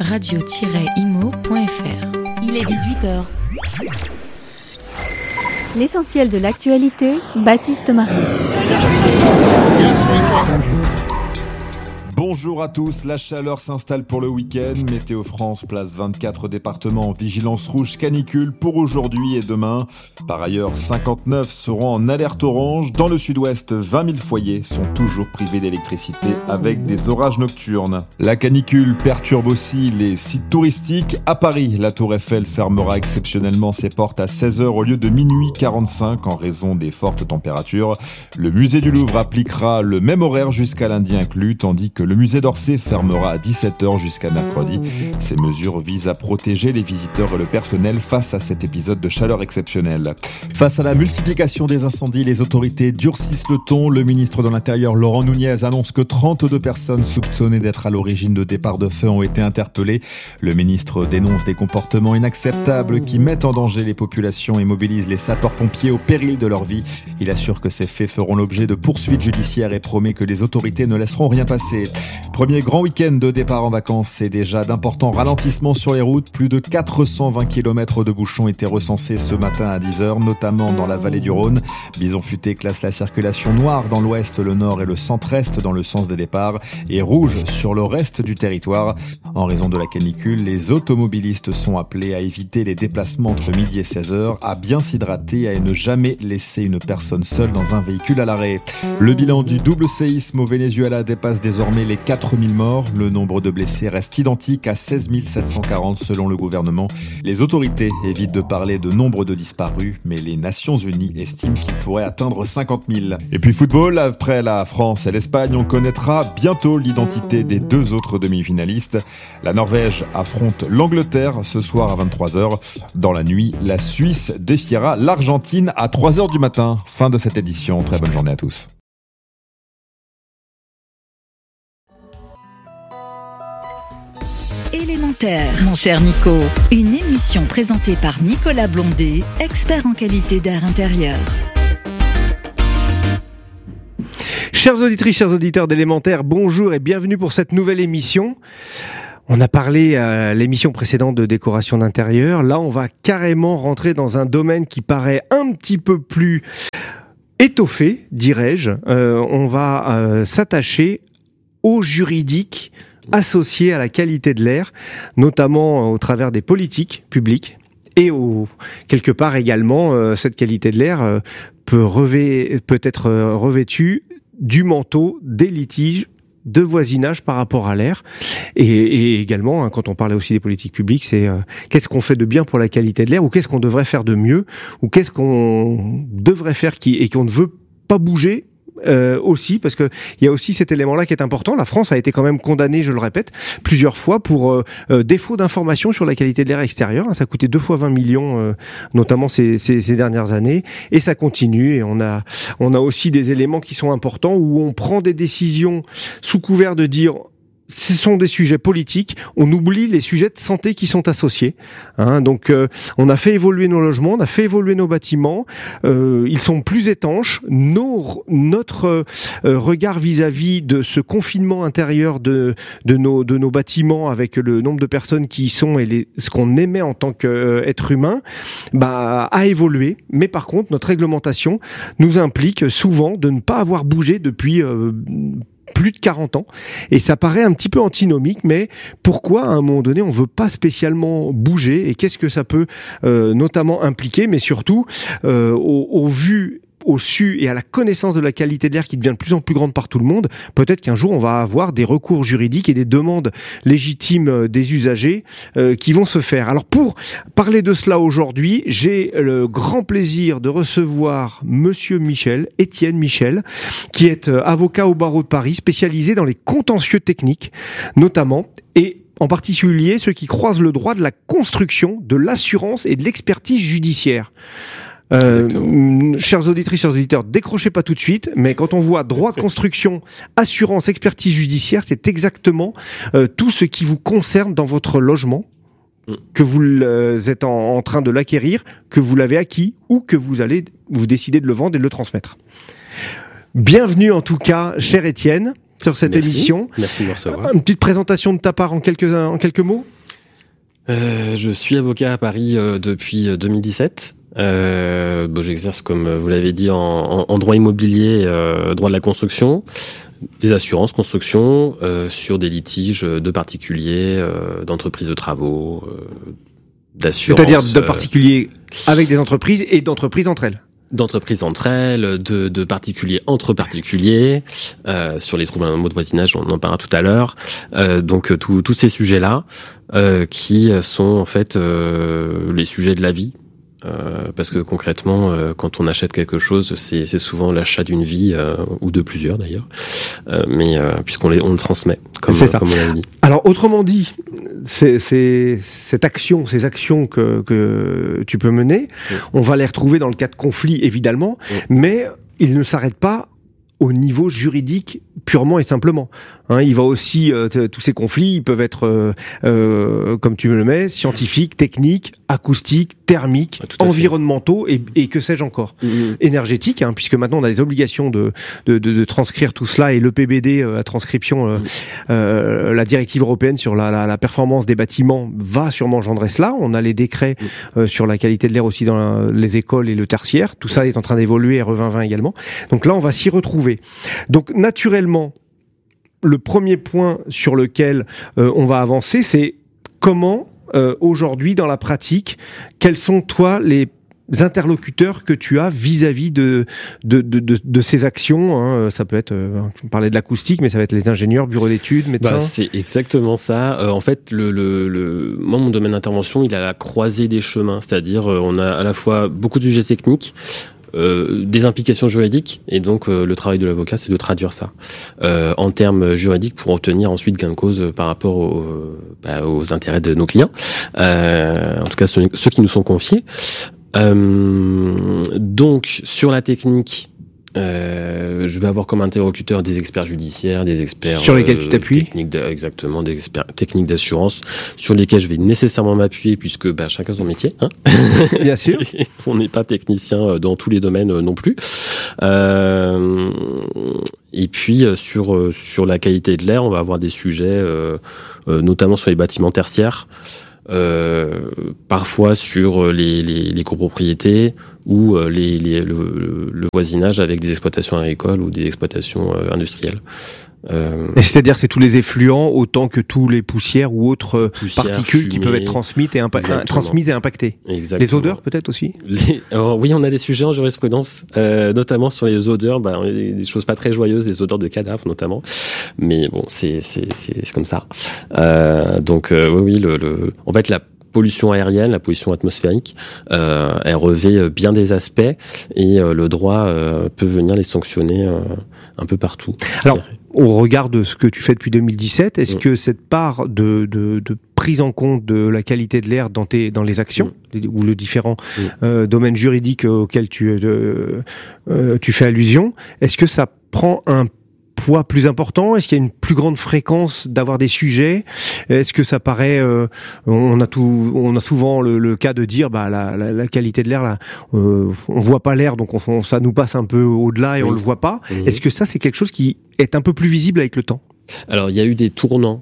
radio-imo.fr. Il est 18h. L'essentiel de l'actualité, Baptiste Marie. Bonjour à tous, la chaleur s'installe pour le week-end. Météo France place 24 départements en vigilance rouge canicule pour aujourd'hui et demain. Par ailleurs, 59 seront en alerte orange. Dans le sud-ouest, 20 000 foyers sont toujours privés d'électricité avec des orages nocturnes. La canicule perturbe aussi les sites touristiques. À Paris, la Tour Eiffel fermera exceptionnellement ses portes à 16h au lieu de minuit 45 en raison des fortes températures. Le musée du Louvre appliquera le même horaire jusqu'à lundi inclus, tandis que le musée d'Orsay fermera à 17h jusqu'à mercredi. Ces mesures visent à protéger les visiteurs et le personnel face à cet épisode de chaleur exceptionnelle. Face à la multiplication des incendies, les autorités durcissent le ton. Le ministre de l'Intérieur, Laurent Nunez, annonce que 32 personnes soupçonnées d'être à l'origine de départs de feu ont été interpellées. Le ministre dénonce des comportements inacceptables qui mettent en danger les populations et mobilisent les sapeurs-pompiers au péril de leur vie. Il assure que ces faits feront l'objet de poursuites judiciaires et promet que les autorités ne laisseront rien passer. Premier grand week-end de départ en vacances et déjà d'importants ralentissements sur les routes. Plus de 420 km de bouchons étaient recensés ce matin à 10h, notamment dans la vallée du Rhône. Bison Futé classe la circulation noire dans l'ouest, le nord et le centre-est dans le sens des départs et rouge sur le reste du territoire. En raison de la canicule, les automobilistes sont appelés à éviter les déplacements entre midi et 16h, à bien s'hydrater et à ne jamais laisser une personne seule dans un véhicule à l'arrêt. Le bilan du double séisme au Venezuela dépasse désormais les 4000 morts. Le nombre de blessés reste identique à 16 740 selon le gouvernement. Les autorités évitent de parler de nombre de disparus, mais les Nations Unies estiment qu'il pourrait atteindre 50 000. Et puis football, après la France et l'Espagne, on connaîtra bientôt l'identité des deux autres demi-finalistes. La Norvège affronte l'Angleterre ce soir à 23h. Dans la nuit, la Suisse défiera l'Argentine à 3h du matin. Fin de cette édition. Très bonne journée à tous. Élémentaire, mon cher Nico. Une émission présentée par Nicolas Blondet, expert en qualité d'air intérieur. Chères auditrices, chers auditeurs d'Élémentaire, bonjour et bienvenue pour cette nouvelle émission. On a parlé à l'émission précédente de décoration d'intérieur. Là, on va carrément rentrer dans un domaine qui paraît un petit peu plus étoffé, dirais-je. On va s'attacher au juridique associé à la qualité de l'air, notamment au travers des politiques publiques. Et quelque part également, cette qualité de l'air peut être revêtue du manteau des litiges de voisinage par rapport à l'air. Et également, quand on parlait aussi des politiques publiques, c'est qu'est-ce qu'on fait de bien pour la qualité de l'air, ou qu'est-ce qu'on devrait faire de mieux, ou qu'est-ce qu'on devrait faire et qu'on ne veut pas bouger aussi, parce que il y a aussi cet élément-là qui est important. La France a été quand même condamnée, je le répète, plusieurs fois pour défaut d'information sur la qualité de l'air extérieur. Ça a coûté 2 fois 20 millions, notamment ces dernières années, et ça continue. Et on a aussi des éléments qui sont importants où on prend des décisions sous couvert de dire ce sont des sujets politiques, on oublie les sujets de santé qui sont associés. Donc, on a fait évoluer nos logements, on a fait évoluer nos bâtiments, ils sont plus étanches. Notre regard vis-à-vis de ce confinement intérieur de nos bâtiments, avec le nombre de personnes qui y sont et ce qu'on émet en tant qu'être humain, a évolué. Mais par contre, notre réglementation nous implique souvent de ne pas avoir bougé depuis plus de 40 ans, et ça paraît un petit peu antinomique, mais pourquoi à un moment donné on veut pas spécialement bouger, et qu'est-ce que ça peut notamment impliquer, mais surtout au vu, au su et à la connaissance de la qualité de l'air qui devient de plus en plus grande par tout le monde, peut-être qu'un jour on va avoir des recours juridiques et des demandes légitimes des usagers qui vont se faire. Alors pour parler de cela aujourd'hui, j'ai le grand plaisir de recevoir Monsieur Étienne Michel, qui est avocat au barreau de Paris, spécialisé dans les contentieux techniques notamment, et en particulier ceux qui croisent le droit de la construction, de l'assurance et de l'expertise judiciaire. Chers auditrices, chers auditeurs, décrochez pas tout de suite, mais quand on voit droit de construction, assurance, expertise judiciaire, c'est exactement tout ce qui vous concerne dans votre logement, que vous êtes en train de l'acquérir, que vous l'avez acquis, ou que vous décidez de le vendre et de le transmettre. Bienvenue en tout cas, cher Étienne, sur cette émission. Merci de me recevoir. Une petite présentation de ta part en quelques mots. Je suis avocat à Paris depuis 2017. J'exerce, comme vous l'avez dit, en droit immobilier, droit de la construction, des assurances construction, sur des litiges de particuliers, d'entreprises de travaux, d'assurances. C'est-à-dire de particuliers avec des entreprises et d'entreprises entre elles. D'entreprises entre elles, de particuliers entre particuliers, sur les troubles de voisinage, on en parlera tout à l'heure. Donc tous ces sujets-là, qui sont en fait les sujets de la vie. Parce que concrètement, quand on achète quelque chose, c'est souvent l'achat d'une vie, ou de plusieurs d'ailleurs, mais puisqu'on le transmet, comme on l'a dit. Alors autrement dit, ces actions que tu peux mener, on va les retrouver dans le cas de conflit évidemment, mais ils ne s'arrêtent pas au niveau juridique purement et simplement. Il va aussi, tous ces conflits, ils peuvent être, comme tu me le mets, scientifiques, techniques, acoustiques, thermiques, environnementaux et que sais-je encore. Énergétiques, puisque maintenant on a des obligations de transcrire tout cela, et le PBD, la transcription, la directive européenne sur la performance des bâtiments va sûrement engendrer cela. On a les décrets sur la qualité de l'air aussi dans les écoles et le tertiaire. Tout ça est en train d'évoluer, RE 2020 également. Donc là, on va s'y retrouver. Donc naturellement, le premier point sur lequel on va avancer, c'est comment aujourd'hui dans la pratique, quels sont toi les interlocuteurs que tu as vis-à-vis de ces actions, ça peut être, on parlait de l'acoustique, mais ça va être les ingénieurs, bureaux d'études, médecins. C'est exactement ça. En fait, moi, mon domaine d'intervention, il est à la croisée des chemins, c'est-à-dire on a à la fois beaucoup de sujets techniques, des implications juridiques, et donc le travail de l'avocat, c'est de traduire ça en termes juridiques pour obtenir ensuite gain de cause par rapport aux intérêts de nos clients, en tout cas ceux qui nous sont confiés. Donc sur la technique, je vais avoir comme interlocuteur des experts judiciaires, des experts sur lesquels tu t'appuies, exactement, des experts techniques d'assurance sur lesquels je vais nécessairement m'appuyer, puisque chacun son métier. Bien sûr. On n'est pas technicien dans tous les domaines non plus. Et puis sur la qualité de l'air, on va avoir des sujets, notamment sur les bâtiments tertiaires. Parfois sur les copropriétés ou le voisinage avec des exploitations agricoles ou des exploitations industrielles. Et c'est-à-dire que c'est tous les effluents autant que tous les poussières ou autres particules fumées, qui peuvent être transmises et impactées. Exactement. Les odeurs peut-être aussi. Oui, on a des sujets en jurisprudence, notamment sur les odeurs. Des choses pas très joyeuses, des odeurs de cadavres notamment. Mais bon, c'est comme ça. Donc oui, en fait la pollution aérienne, la pollution atmosphérique, elle revêt bien des aspects, et le droit peut venir les sanctionner un peu partout. Alors, au regard de ce que tu fais depuis 2017, est-ce que cette part de prise en compte de la qualité de l'air dans les actions, ou les différents domaines juridiques auxquels tu fais allusion, est-ce que ça prend un poids plus important? Est-ce qu'il y a une plus grande fréquence d'avoir des sujets? Est-ce que ça paraît, on a souvent le cas de dire la qualité de l'air là, on voit pas l'air, donc ça nous passe un peu au-delà et on le voit pas. Est-ce que ça c'est quelque chose qui est un peu plus visible avec le temps? Alors il y a eu des tournants,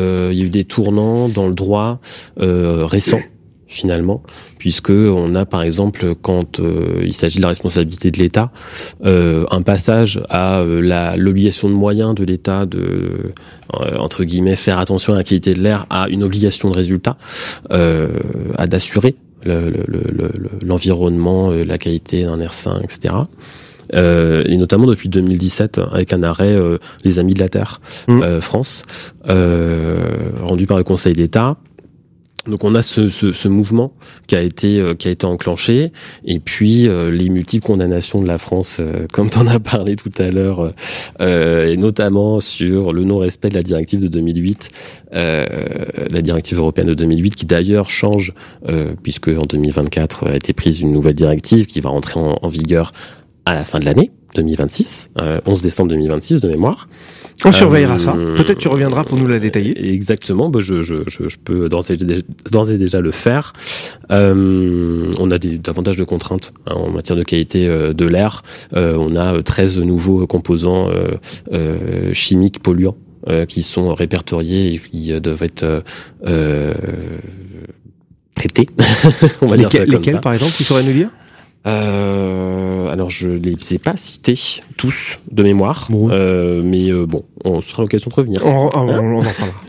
dans le droit récent, finalement, puisque on a par exemple, quand il s'agit de la responsabilité de l'État, un passage à l'obligation de moyens de l'État de entre guillemets faire attention à la qualité de l'air, à une obligation de résultat, à d'assurer l'environnement, la qualité d'un air sain, etc. Et notamment depuis 2017 avec un arrêt Les Amis de la Terre France, rendu par le Conseil d'État. Donc on a ce mouvement qui a été enclenché, et puis les multiples condamnations de la France, comme tu en as parlé tout à l'heure, et notamment sur le non-respect de la directive de 2008, la directive européenne de 2008, qui d'ailleurs change, puisque en 2024 a été prise une nouvelle directive qui va rentrer en vigueur à la fin de l'année 2026, 11 décembre 2026 de mémoire. On surveillera ça. Peut-être tu reviendras pour nous la détailler. Exactement. Je peux d'ores et déjà le faire. On a davantage de contraintes en matière de qualité de l'air. On a 13 nouveaux composants chimiques polluants qui sont répertoriés et qui doivent être traités. On va dire ça comme lesquels, ça. par exemple, tu saurais nous dire? Alors je les ai pas cités tous de mémoire, Bon. mais bon, on sera l'occasion de revenir. On en parlera.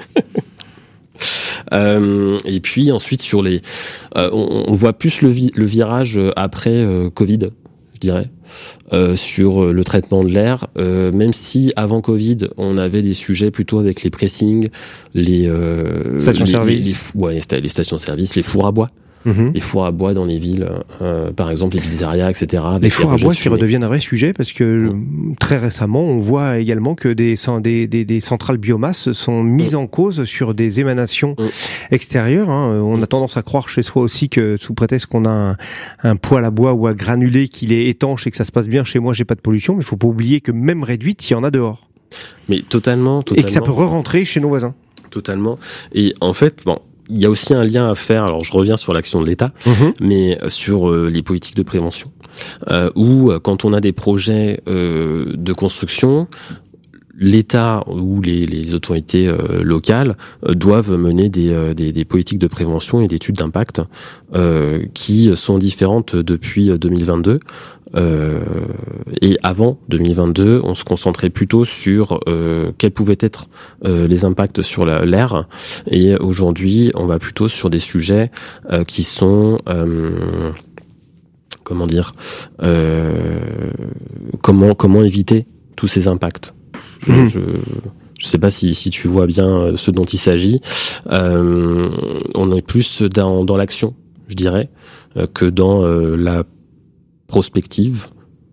Et puis ensuite sur les, on voit plus le virage après Covid, je dirais, sur le traitement de l'air. Même si avant Covid, on avait des sujets plutôt avec les pressings, les stations-service, les stations-service, les fours à bois. Les fours à bois dans les villes, par exemple les pizzerias, etc. Les fours à bois qui redeviennent un vrai sujet parce que très récemment, on voit également que des centrales biomasse sont mises en cause sur des émanations extérieures. On a tendance à croire chez soi aussi que sous prétexte qu'on a un poêle à bois ou à granulé qu'il est étanche et que ça se passe bien chez moi, j'ai pas de pollution, mais il faut pas oublier que même réduite, il y en a dehors. Mais totalement. Et que ça peut re-rentrer chez nos voisins. Totalement. Et en fait, bon, il y a aussi un lien à faire, alors je reviens sur l'action de l'État, mais sur les politiques de prévention, où quand on a des projets de construction, l'État ou les autorités locales doivent mener des politiques de prévention et d'études d'impact qui sont différentes depuis 2022. Et avant 2022, on se concentrait plutôt sur quels pouvaient être les impacts sur l'air. Et aujourd'hui, on va plutôt sur des sujets qui sont comment éviter tous ces impacts. Je sais pas si tu vois bien ce dont il s'agit. On est plus dans l'action, je dirais, que dans la prospective,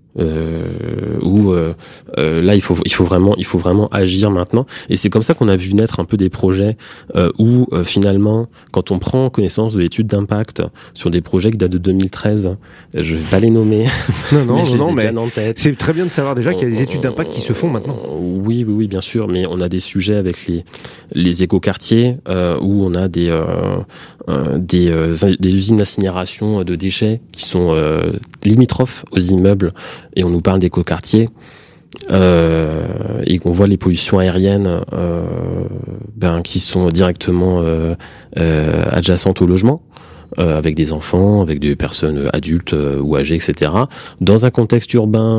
où là il faut vraiment agir maintenant. Et c'est comme ça qu'on a vu naître un peu des projets où finalement, quand on prend connaissance de l'étude d'impact sur des projets qui datent de 2013, je vais pas les nommer, mais en tête. C'est très bien de savoir déjà qu'il y a des études d'impact qui se font maintenant. Oui, bien sûr, mais on a des sujets avec les écoquartiers où on a des usines d'incinération de déchets qui sont limitrophes aux immeubles, et on nous parle d'écoquartiers et qu'on voit les pollutions aériennes qui sont directement adjacentes au logement, avec des enfants, avec des personnes adultes ou âgées, etc. Dans un contexte urbain